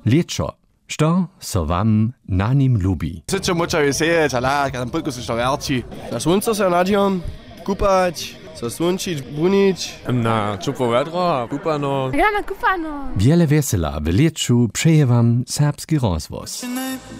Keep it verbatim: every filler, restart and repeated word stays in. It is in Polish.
Lieczo, što so wam na nim lubi. Syćo mučajú sieť a láť, a tam pôjdu si to veľči. Na slunco sa nadžijom, kúpať, sa slunčiť, buniť. Na čupło wiadro, kupano. Ja na kupano. Wiele wesela w Lieczu przeje wam serbski rozwoz.